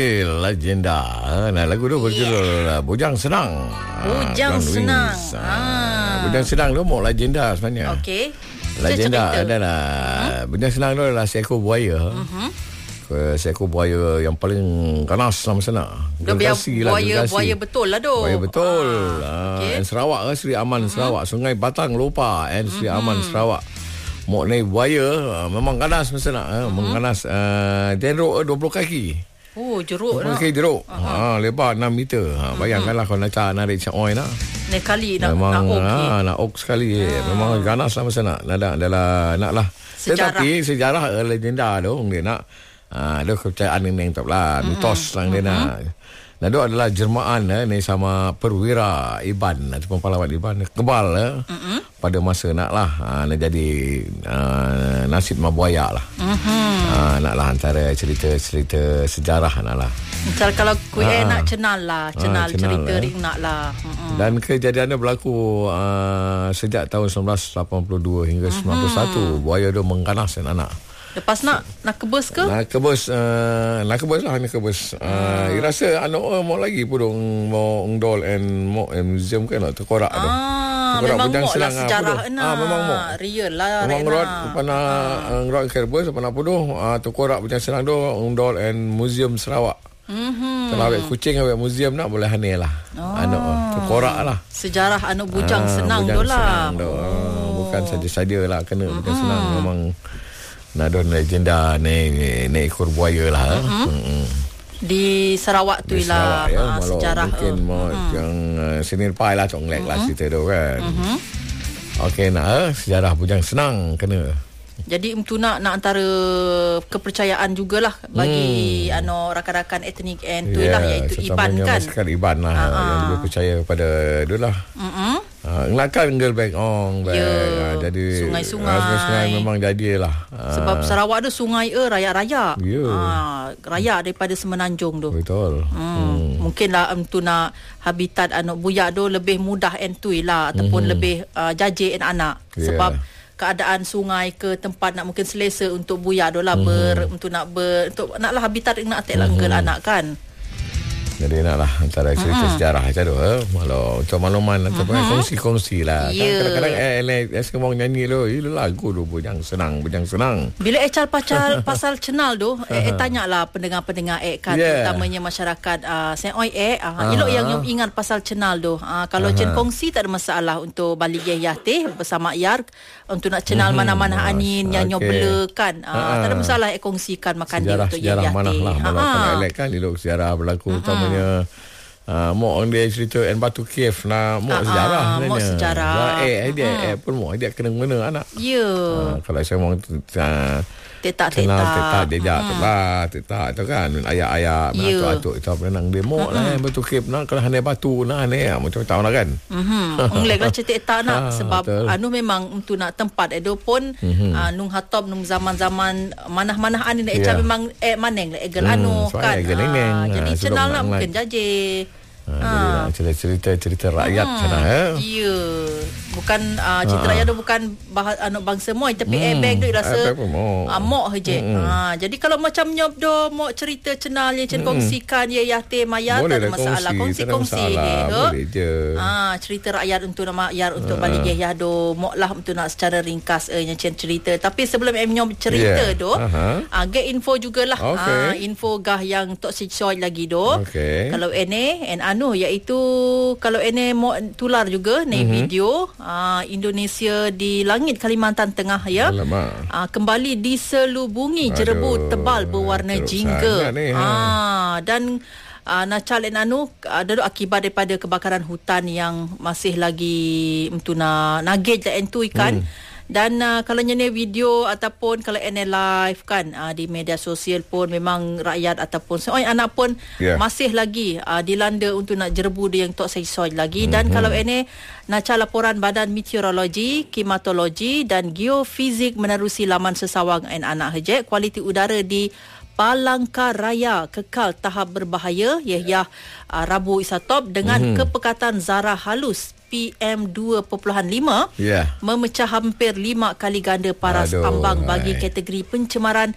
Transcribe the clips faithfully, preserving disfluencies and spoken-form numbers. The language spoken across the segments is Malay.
Legenda. Nah, lagu tu berjudul yeah. Bujang Senang. Bujang ah, Senang. Ah. Bujang Senang tu mau legenda sebenarnya. Okey. Legenda adalah uh-huh. Bujang Senang tu adalah seekor buaya. Uh-huh. Seekor buaya yang paling ganas dalam sana. Gergasi lah, buaya, buaya betul lah tu. Buaya betul. Ah. Okay. And Sarawak kan, Seri Aman uh-huh. Sarawak. Sungai Batang Lopa and Seri uh-huh. Aman Sarawak. Mau naik buaya memang ganas masa nak. Uh-huh. Mengganas uh, jeruk dua puluh kaki. Oh, jeruk lah. Kaki jeruk. Uh-huh. Ha, lebar enam meter. Ha, bayangkanlah uh-huh. kalau nak cak narik cak oi nak. Naik kali nak memang, nak ok. Ha, nak ok sekali. Uh-huh. Memang ganas lah masa nak. Nak adalah nak lah. Sejarah. Tetapi sejarah legenda tu dia nak ah dia kepercayaan yang tak lah. Mitos lang dia nak. Nah, itu adalah jermaan eh, ni sama perwira Iban ataupun pahlawan Iban kebal eh, uh-huh. pada masa nak lah uh, nak jadi uh, nasib mabuaya lah. Uh-huh. Uh, nak lah antara cerita-cerita sejarah nak lah. Macam kalau kuih uh, nak cenal lah, cenal, uh, cenal cerita eh. ring nak lah. Uh-huh. Dan kejadiannya berlaku uh, sejak tahun sembilan belas lapan puluh dua hingga uh-huh. sembilan puluh satu. Buaya tu mengganas anak. Lepas nak nak kebus ke? Nak kebus uh, nak kebus lah nak kebus. Uh, hmm. rasa anak oh, mau lagi pudung mau ngdol and mau museum kan nak terkorak tu. Ah, memang mau lah sejarah ah, memang mau. Real lah. Memang rot pana ngrot kebus pana pudung uh, terkorak Bujang Senang tu ngdol and museum Sarawak. Mhm. Kalau awak kucing awak museum nak boleh hanil lah. Oh. Anak terkorak lah. Sejarah anak Bujang ah, Senang tu lah. Oh. Uh, bukan saja-saja lah kena mm-hmm. Bujang Senang memang nadon legenda ni ni ekor buaya lah. Uh-huh. Hmm. Di Sarawak tu lah ya, sejarah mungkin uh. mau uh-huh. yang uh, sini pai lah cong lek uh-huh. lah cerita tu kan. Uh-huh. Okey nak uh, sejarah Bujang Senang kena. Jadi itu nak nak antara kepercayaan jugalah bagi hmm. ano rakan-rakan etnik and tu yeah, lah iaitu Iban kan. Masyarakat Iban lah uh-huh. yang lebih percaya kepada itulah. Uh-huh. Uh, ngelakan girl back on back. Yeah. Uh, jadi sungai-sungai. Uh, sungai memang jadilah. Uh, Sebab Sarawak tu sungai e raya-raya. Yeah. Uh, raya daripada Semenanjung tu. Betul. Hmm. Hmm. Mungkinlah untuk um, nak habitat anak buyak tu lebih mudah entui lah ataupun hmm. lebih uh, jaje anak. Yeah. Sebab keadaan sungai ke tempat nak mungkin selesa untuk buyak tu lah mm-hmm. ber untuk nak ber untuk naklah habitat nak atek langgel mm-hmm. anak kan. Jadi naklah antara cerita mm-hmm. sejarah macam tu eh kalau untuk makluman ataupun mm-hmm. kongsi-kongsi lah. Yeah. Kadang-kadang eh eh semua nyanyi tu ini lagu tu Bujang Senang Bujang Senang. Bila ecal pasal pasal cenal tu eh, eh tanyalah pendengar-pendengar eh kan yeah. terutamanya masyarakat uh, Senoi eh uh, elok yang yang ingat pasal cenal tu. Uh, kalau uh-huh. cen kongsi tak ada masalah untuk baligih yatih bersama Yar untuk nak cenal mm-hmm. mana-mana anin yang okay. nyobele kan. Uh, uh-huh. Tak ada masalah eh kongsikan makan dia untuk sejarah yatih. Sejarah mana lah kalau elok kan elok sejarah berlaku uh-huh. utamanya Uh, Mok dia cerita and Batu Cave nah Mok uh, sejarah uh, Mok sejarah eh dia uh. eh pun Mok dia kena mana anak ya yeah. uh, kalau saya mau uh, tetak-tetak tetak dia tu lah tetak tu kan ayah-ayah yeah. atuk-atuk itu benang dia Mok uh-huh. lah Batu Cave nak kalau hanya batu nah ni macam tahu lah kan mhm unglek lah cetak nak sebab betul. Anu memang untuk nak tempat edo pun mm-hmm. uh, nung hatop nung zaman-zaman manah-manah ani nak yeah. memang eh maneng lah egel hmm, anu kan uh, jadi cenal nak mungkin jaje. Ha, jadi cerita-cerita rakyat hmm, sana eh. Ya. Bukan uh, cerita ha. rakyat tu bukan bahas anak bangsa moi tapi hmm, airbag tu rasa uh, mok je. Hmm. Ha, jadi kalau macam nyop do mok cerita cenal yang cen hmm. kongsikan ya yatim mayat tak ada masalah. Kongsi-kongsi ni boleh je. Ha, cerita rakyat untuk nama yar untuk ha. baligih ya do mok lah untuk nak secara ringkas eh yang cen cerita. Tapi sebelum em nyop cerita yeah. do uh-huh. uh, get info jugalah. Okay. Uh, info gah yang tok sesuai lagi do. Okay. Kalau ene en anu iaitu kalau ene mau tular juga ni mm-hmm. video uh, Indonesia di langit Kalimantan Tengah ya uh, kembali diselubungi jerebu tebal berwarna jingga uh, dan uh, nacalen anu ada uh, akibat daripada kebakaran hutan yang masih lagi mentuna nagej dan entui kan mm. Dan uh, kalau nyene video ataupun kalau ene live kan uh, di media sosial pun memang rakyat ataupun seorang anak pun yeah. masih lagi uh, dilanda untuk nak jerebu dia yang tok sesuai lagi mm-hmm. dan kalau ene naca laporan Badan Meteorologi, Klimatologi dan Geofizik menerusi laman sesawang en anak hejek kualiti udara di Palangkaraya kekal tahap berbahaya iaitu uh, Rabu Isatop dengan mm-hmm. kepekatan zarah halus P M dua perpuluhan lima yeah. memecah hampir lima kali ganda paras aduh, ambang bagi hai. kategori pencemaran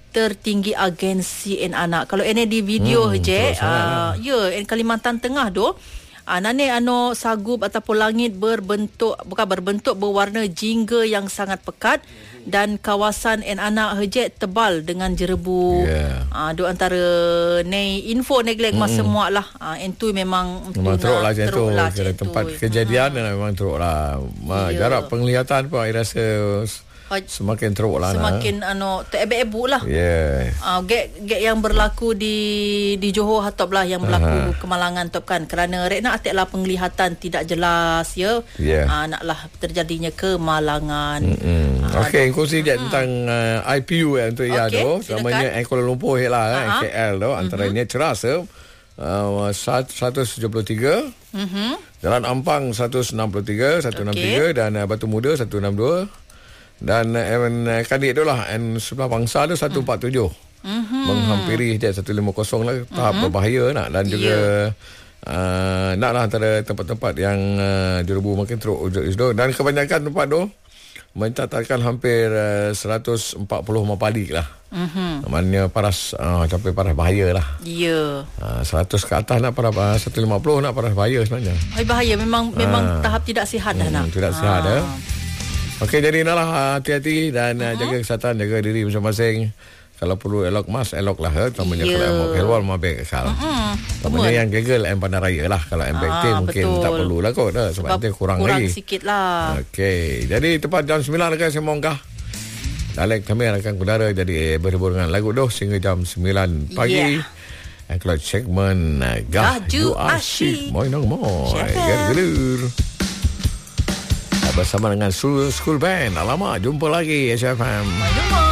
tertinggi agensi en anak. Kalau ini di video hmm, je, uh, ya, en Kalimantan Tengah tu, uh, nane ano sagup ataupun langit berbentuk, bukan berbentuk, berwarna jingga yang sangat pekat dan kawasan en anak hejek tebal dengan jerebu. Yeah. Uh, do antara ni info neglek hmm. masa muak lah. Uh, en tu memang memang teruk lah macam tu. Lah tempat tu. Kejadian hmm. memang teruk lah. Yeah. Jarak penglihatan pun saya rasa semakin teruk lah. Semakin nah. ano terebek-ebuk lah. Yeah. Uh, gek gek yang berlaku di di Johor Hatop lah yang berlaku uh-huh. kemalangan top kan. Kerana rek nak atiklah penglihatan tidak jelas ya. Yeah. Uh, naklah terjadinya kemalangan. Mm-hmm. Uh, Okey, kongsi dia mm. tentang uh, I P U yang tu okay, ya tu. Namanya Kuala Lumpur lah uh-huh. K L tu antaranya mm-hmm. Ceras uh, seratus tujuh puluh tiga. Mm-hmm. Jalan Ampang seratus enam puluh tiga, seratus enam puluh tiga okay. dan uh, Batu Muda seratus enam puluh dua. Dan uh, Kandik tu lah and sebelah bangsa tu seratus empat puluh tujuh mm-hmm. menghampiri dia seratus lima puluh lah. Tahap mm-hmm. berbahaya nak. Dan juga yeah. uh, nak lah antara tempat-tempat yang uh, jerebu makin teruk. Dan kebanyakan tempat tu mencatatkan hampir uh, seratus empat puluh mapadi lah. Mm-hmm. Maknanya paras uh, sampai paras bahaya lah. Ya. Yeah. Uh, seratus ke atas nak paras uh, seratus lima puluh nak paras bahaya sebenarnya. Bahaya memang uh, memang tahap tidak sihat dah hmm, nak. Tidak sihat dah. Okey, jadi naklah hati-hati dan uh-huh. jaga kesihatan, jaga diri masing-masing. Kalau perlu elok mas, elok lah. Temannya yeah. kalau mau keluar, mau baik akal. Uh-huh. Temannya yang gagal, em pandai raya lah. Kalau em baik ah, mungkin betul. Tak perlu lah kot. Dah, sebab, sebab dia kurang, kurang lagi. Kurang sikit lah. Okey, jadi tepat jam sembilan akan saya monggah. Dalek kami akan kudara jadi berhubung dengan lagu doh sehingga jam sembilan pagi. Yeah. Kalau segmen uh, Gahju Asyik. Moin dong, moin. Gelur. Bersama dengan School Band. Alamak, jumpa lagi S F M.